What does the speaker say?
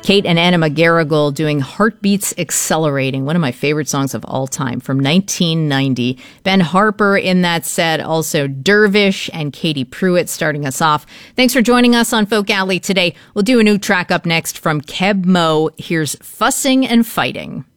Kate and Anna McGarrigle doing Heartbeats Accelerating, one of my favorite songs of all time from 1990. Ben Harper in that set, also Dervish and Katie Pruitt starting us off. Thanks for joining us on Folk Alley today. We'll do a new track up next from Keb Mo. Here's Fussing and Fighting.